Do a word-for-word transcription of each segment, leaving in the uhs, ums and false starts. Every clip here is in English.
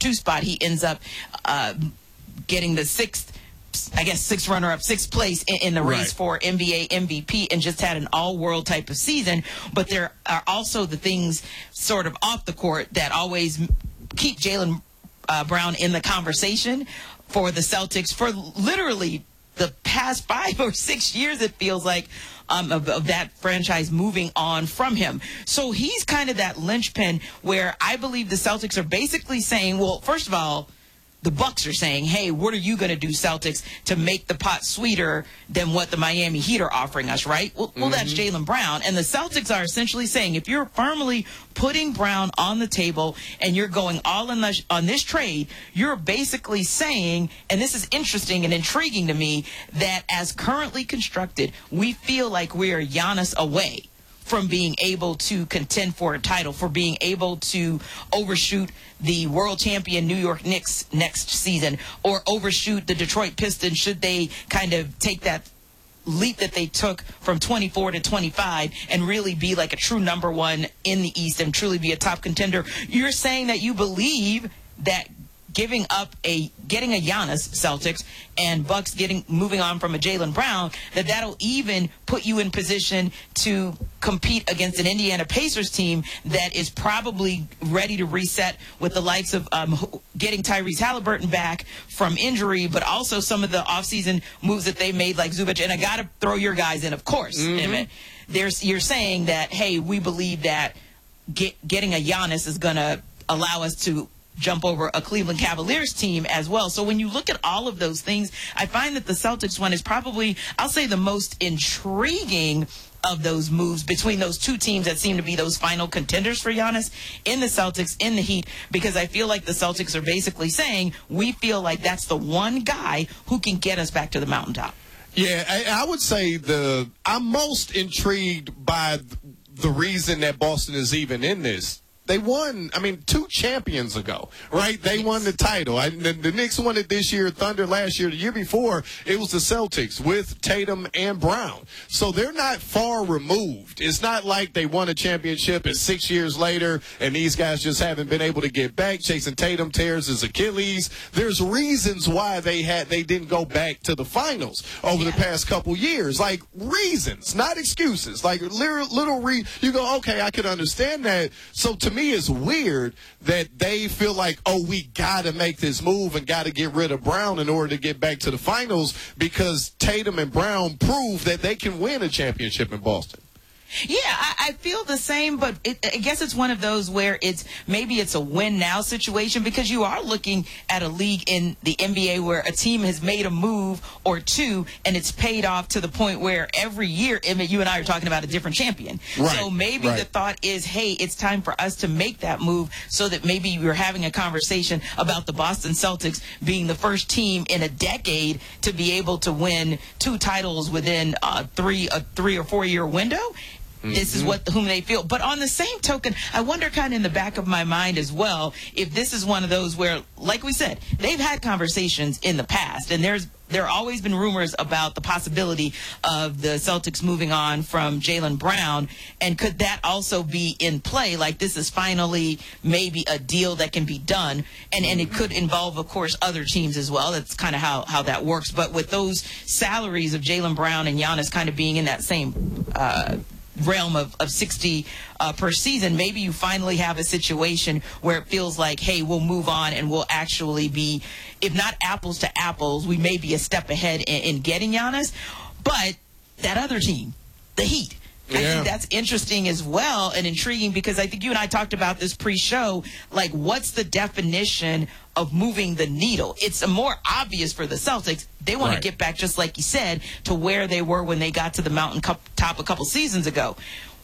two spot. He ends up uh, getting the sixth, I guess, sixth runner-up, sixth place in, in the race Right. for N B A M V P, and just had an all-world type of season. But there are also the things sort of off the court that always keep Jaylen uh, Brown in the conversation for the Celtics for literally the past five or six years, it feels like, um, of, of that franchise moving on from him. So he's kind of that linchpin where I believe the Celtics are basically saying, well, first of all, the Bucks are saying, hey, what are you going to do, Celtics, to make the pot sweeter than what the Miami Heat are offering us, right? Well, well that's Jaylen Brown. And the Celtics are essentially saying, if you're firmly putting Brown on the table and you're going all in the, on this trade, you're basically saying, and this is interesting and intriguing to me, that as currently constructed, we feel like we are Giannis away from being able to contend for a title, for being able to overshoot the world champion New York Knicks next season, or overshoot the Detroit Pistons should they kind of take that leap that they took from twenty-four to twenty-five and really be like a true number one in the East and truly be a top contender. You're saying that you believe that giving up a getting a Giannis, Celtics, and Bucks getting moving on from a Jaylen Brown, that that'll even put you in position to compete against an Indiana Pacers team that is probably ready to reset with the likes of um, getting Tyrese Halliburton back from injury, but also some of the offseason moves that they made, like Zubac. And I got to throw your guys in, of course. Mm-hmm. Emmett. There's you're saying that, hey, we believe that get, getting a Giannis is going to allow us to jump over a Cleveland Cavaliers team as well. So when you look at all of those things, I find that the Celtics one is probably, I'll say, the most intriguing of those moves between those two teams that seem to be those final contenders for Giannis, in the Celtics, in the Heat, because I feel like the Celtics are basically saying, we feel like that's the one guy who can get us back to the mountaintop. Yeah, I, I would say the I'm most intrigued by the reason that Boston is even in this. They won, I mean, two champions ago, right? They won the title. I, the, the Knicks won it this year, Thunder last year. The year before, it was the Celtics with Tatum and Brown. So they're not far removed. It's not like they won a championship and six years later and these guys just haven't been able to get back. Jason Tatum tears his Achilles. There's reasons why they had they didn't go back to the finals over yeah. the past couple years. Like, reasons, not excuses. Like, little, little re- you go, okay, I could understand that. So to me, it's weird that they feel like, oh, we got to make this move and got to get rid of Brown in order to get back to the finals, because Tatum and Brown prove that they can win a championship in Boston. Yeah, I, I feel the same, but it, I guess it's one of those where it's maybe it's a win-now situation, because you are looking at a league in the N B A where a team has made a move or two, and it's paid off to the point where every year, Emmett, you and I are talking about a different champion. Right, so maybe right. the thought is, hey, it's time for us to make that move so that maybe we're having a conversation about the Boston Celtics being the first team in a decade to be able to win two titles within uh, three, a three or four-year window. This is what whom they feel. But on the same token, I wonder kind of in the back of my mind as well if this is one of those where, like we said, they've had conversations in the past, and there's there have always been rumors about the possibility of the Celtics moving on from Jaylen Brown. And could that also be in play? Like, this is finally maybe a deal that can be done. And, and it could involve, of course, other teams as well. That's kind of how, how that works. But with those salaries of Jaylen Brown and Giannis kind of being in that same uh realm of, of sixty uh, per season, maybe you finally have a situation where it feels like, hey, we'll move on and we'll actually be, if not apples to apples, we may be a step ahead in, in getting Giannis. But that other team, the Heat, I yeah. think that's interesting as well and intriguing, because I think you and I talked about this pre-show, like, what's the definition of moving the needle? It's more obvious for the Celtics. They want right. to get back, just like you said, to where they were when they got to the mountain cup, top a couple seasons ago.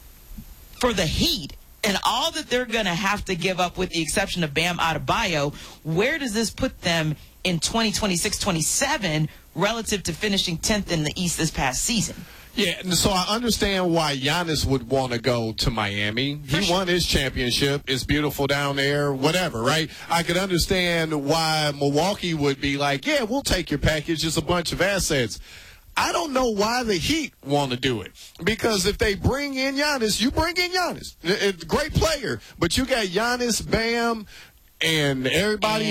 For the Heat, and all that they're going to have to give up with the exception of Bam Adebayo, where does this put them in twenty twenty-six twenty-seven relative to finishing tenth in the East this past season? Yeah, and so I understand why Giannis would want to go to Miami. He won his championship. It's beautiful down there, whatever, right? I could understand why Milwaukee would be like, yeah, we'll take your package. It's a bunch of assets. I don't know why the Heat want to do it. Because if they bring in Giannis, you bring in Giannis. It's a great player. But you got Giannis, Bam, and everybody